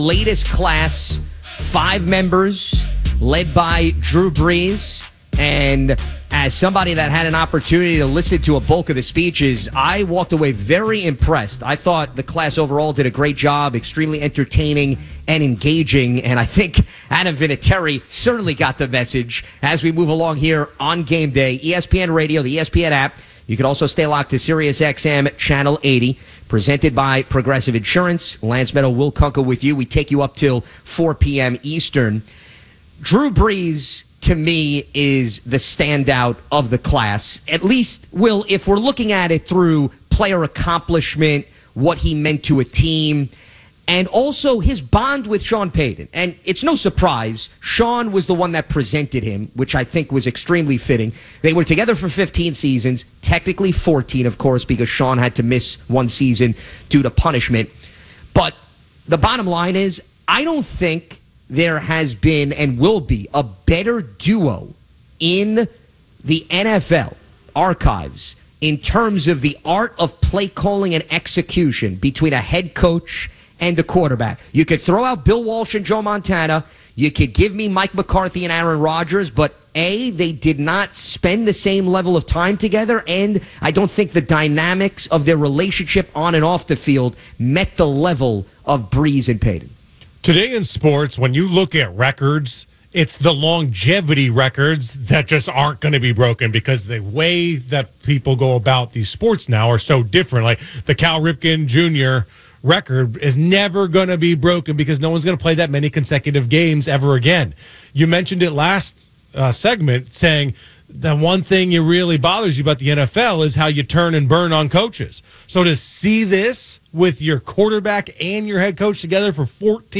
Latest class, 5 members, led by Drew Brees. And as somebody that had an opportunity to listen to a bulk of the speeches, I walked away very impressed. I thought the class overall did a great job, extremely entertaining and engaging. And I think Adam Vinatieri certainly got the message as we move along here on game day. ESPN Radio, the ESPN app. You can also stay locked to SiriusXM Channel 80, presented by Progressive Insurance. Lance Meadow, Will Kunkel with you. We take you up till 4 p.m. Eastern. Drew Brees, to me, is the standout of the class. At least, Will, if we're looking at it through player accomplishment, what he meant to a team, and also his bond with Sean Payton. And it's no surprise, Sean was the one that presented him, which I think was extremely fitting. They were together for 15 seasons, technically 14, of course, because Sean had to miss one season due to punishment. But the bottom line is, I don't think there has been and will be a better duo in the NFL archives in terms of the art of play calling and execution between a head coach and a quarterback. You could throw out Bill Walsh and Joe Montana. You could give me Mike McCarthy and Aaron Rodgers, but they did not spend the same level of time together, and I don't think the dynamics of their relationship on and off the field met the level of Brees and Payton. Today in sports, when you look at records, it's the longevity records that just aren't going to be broken because the way that people go about these sports now are so different. Like the Cal Ripken Jr. record is never going to be broken because no one's going to play that many consecutive games ever again. You mentioned it last segment saying the one thing that really bothers you about the NFL is how you turn and burn on coaches. So to see this with your quarterback and your head coach together for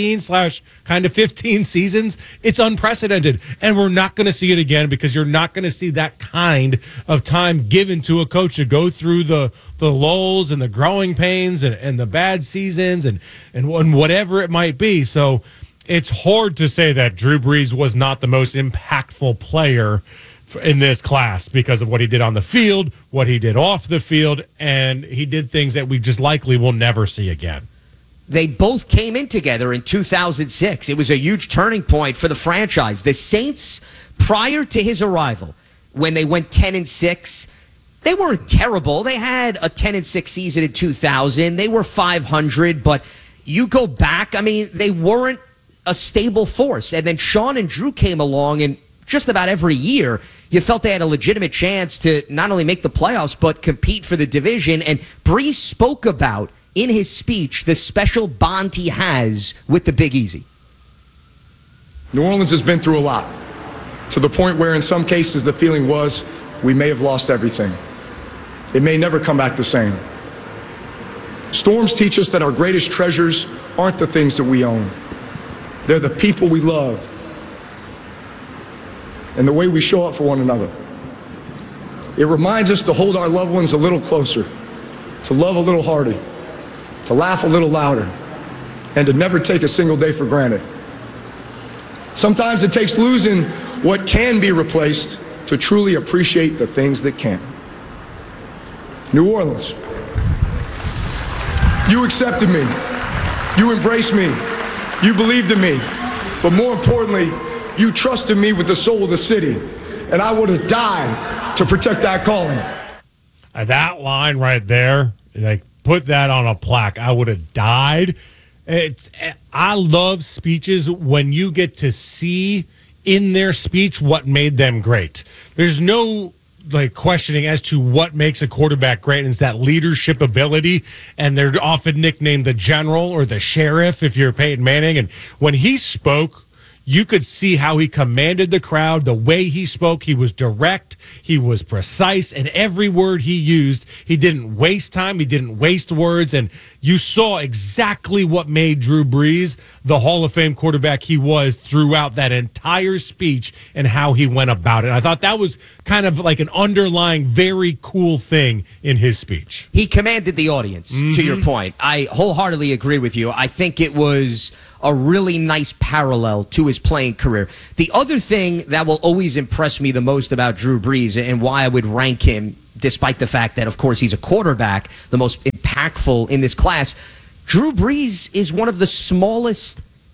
14/15 seasons, it's unprecedented. And we're not going to see it again because you're not going to see that kind of time given to a coach to go through the lulls and the growing pains and the bad seasons and whatever it might be. So it's hard to say that Drew Brees was not the most impactful player in this class because of what he did on the field, what he did off the field, and he did things that we just likely will never see again. They both came in together in 2006. It was a huge turning point for the franchise. The Saints, prior to his arrival, when they went 10-6, they weren't terrible. They had a 10-6 season in 2000. They were 500, but you go back, I mean, they weren't a stable force. And then Sean and Drew came along, and just about every year, you felt they had a legitimate chance to not only make the playoffs, but compete for the division. And Brees spoke about, in his speech, the special bond he has with the Big Easy. New Orleans has been through a lot, to the point where in some cases the feeling was we may have lost everything. It may never come back the same. Storms teach us that our greatest treasures aren't the things that we own. They're the people we love and the way we show up for one another. It reminds us to hold our loved ones a little closer, to love a little harder, to laugh a little louder, and to never take a single day for granted. Sometimes it takes losing what can be replaced to truly appreciate the things that can't. New Orleans, you accepted me, you embraced me, you believed in me, but more importantly, you trusted me with the soul of the city, and I would have died to protect that calling. That line right there, like put that on a plaque. I would have died. I love speeches when you get to see in their speech what made them great. There's no questioning as to what makes a quarterback great, and it's that leadership ability, and they're often nicknamed the general or the sheriff if you're Peyton Manning. And when he spoke, you could see how he commanded the crowd, the way he spoke. He was direct, he was precise, and every word he used, he didn't waste time, he didn't waste words, and you saw exactly what made Drew Brees the Hall of Fame quarterback he was throughout that entire speech and how he went about it. I thought that was kind of like an underlying very cool thing in his speech. He commanded the audience, to your point. I wholeheartedly agree with you. I think it was a really nice parallel to his playing career. The other thing that will always impress me the most about Drew Brees and why I would rank him, despite the fact that, of course, he's a quarterback, the most impactful in this class, Drew Brees is one of the smallest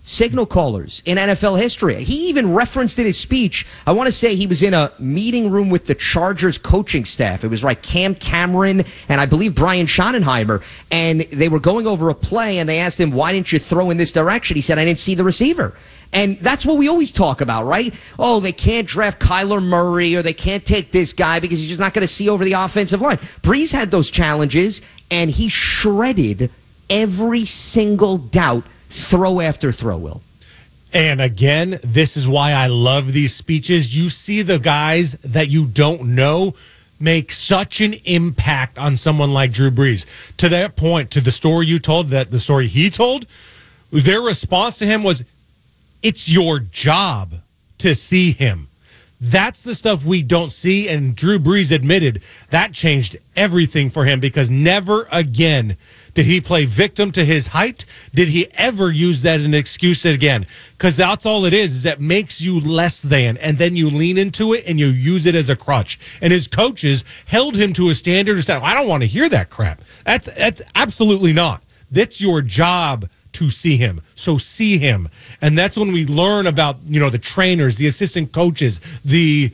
signal callers in NFL history. He even referenced in his speech, I want to say he was in a meeting room with the Chargers coaching staff. It was like Cam Cameron and I believe Brian Schottenheimer, and they were going over a play, and they asked him, why didn't you throw in this direction? He said, I didn't see the receiver. And that's what we always talk about, right? Oh, they can't draft Kyler Murray, or they can't take this guy because he's just not going to see over the offensive line. Breeze had those challenges, and he shredded every single doubt, throw after throw, Will. And again, this is why I love these speeches. You see the guys that you don't know make such an impact on someone like Drew Brees. To that point, to the story you told, that the story he told, their response to him was, it's your job to see him. That's the stuff we don't see, and Drew Brees admitted that changed everything for him, because never again did he play victim to his height. Did he ever use that as an excuse again? Because that's all it is that makes you less than, and then you lean into it and you use it as a crutch. And his coaches held him to a standard and said, I don't want to hear that crap. That's absolutely not. That's your job to see him. So see him. And that's when we learn about, the trainers, the assistant coaches, the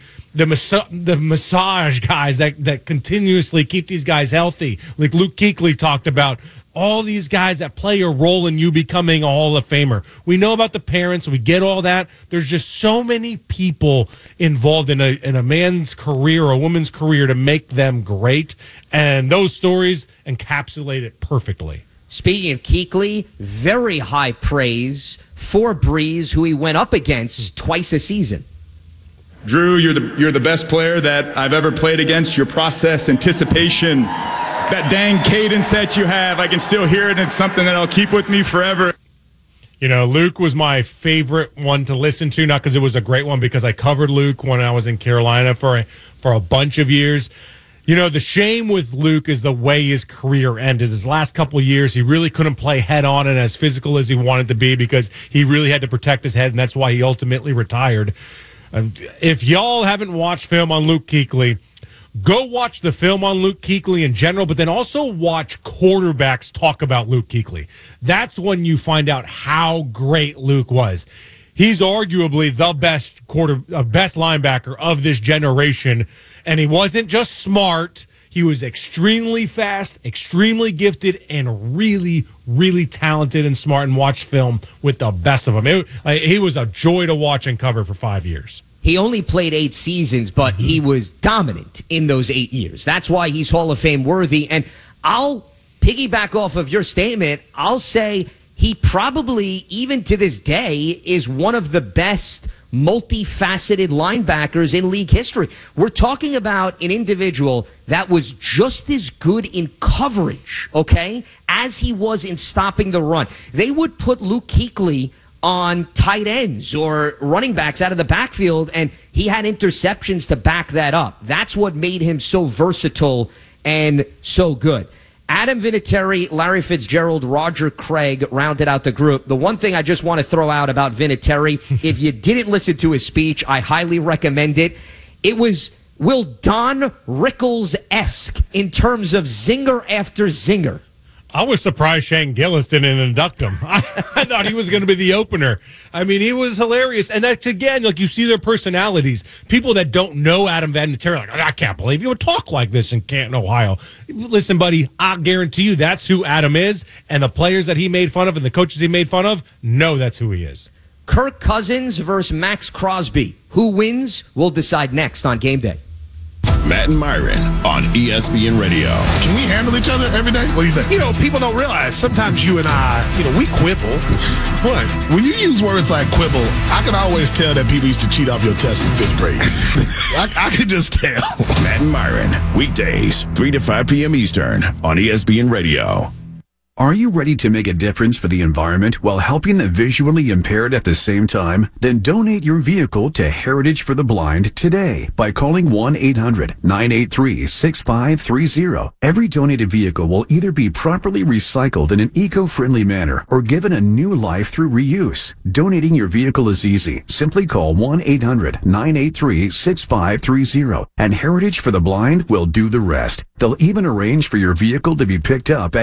massage guys that continuously keep these guys healthy. Like Luke Kuechly talked about, all these guys that play a role in you becoming a Hall of Famer. We know about the parents. We get all that. There's just so many people involved in a man's career or a woman's career to make them great. And those stories encapsulate it perfectly. Speaking of Kuechly, very high praise for Brees, who he went up against twice a season. Drew, you're the best player that I've ever played against. Your process, anticipation, that dang cadence that you have, I can still hear it, and it's something that I'll keep with me forever. Luke was my favorite one to listen to, not because it was a great one, because I covered Luke when I was in Carolina for a bunch of years. The shame with Luke is the way his career ended. His last couple of years, he really couldn't play head on and as physical as he wanted to be, because he really had to protect his head, and that's why he ultimately retired. If y'all haven't watched film on Luke Kuechly, go watch the film on Luke Kuechly in general, but then also watch quarterbacks talk about Luke Kuechly. That's when you find out how great Luke was. He's arguably the best linebacker of this generation. And he wasn't just smart. He was extremely fast, extremely gifted, and really, really talented and smart, and watched film with the best of them. He was a joy to watch and cover for 5 years. He only played 8 seasons, but he was dominant in those 8 years. That's why he's Hall of Fame worthy. And I'll piggyback off of your statement. I'll say he probably, even to this day, is one of the best multifaceted linebackers in league history. We're talking about an individual that was just as good in coverage, okay, as he was in stopping the run. They would put Luke Kuechly on tight ends or running backs out of the backfield, and he had interceptions to back that up. That's what made him so versatile and so good. Adam Vinatieri, Larry Fitzgerald, Roger Craig rounded out the group. The one thing I just want to throw out about Vinatieri, if you didn't listen to his speech, I highly recommend it. It was Will Don Rickles-esque in terms of zinger after zinger. I was surprised Shane Gillis didn't induct him. I thought he was going to be the opener. I mean, he was hilarious. And that's, again, like, you see their personalities. People that don't know Adam Vinatieri, like, I can't believe you would talk like this in Canton, Ohio. Listen, buddy, I guarantee you that's who Adam is. And the players that he made fun of and the coaches he made fun of, know that's who he is. Kirk Cousins versus Max Crosby. Who wins? We'll decide next on Game Day. Matt and Myron on ESPN Radio. Can we handle each other every day? What do you think? People don't realize sometimes you and I, we quibble. What? When you use words like quibble, I can always tell that people used to cheat off your tests in 5th grade. I can just tell. Matt and Myron, weekdays, 3 to 5 p.m. Eastern on ESPN Radio. Are you ready to make a difference for the environment while helping the visually impaired at the same time? Then donate your vehicle to Heritage for the Blind today by calling 1-800-983-6530. Every donated vehicle will either be properly recycled in an eco-friendly manner or given a new life through reuse. Donating your vehicle is easy. Simply call 1-800-983-6530 and Heritage for the Blind will do the rest. They'll even arrange for your vehicle to be picked up at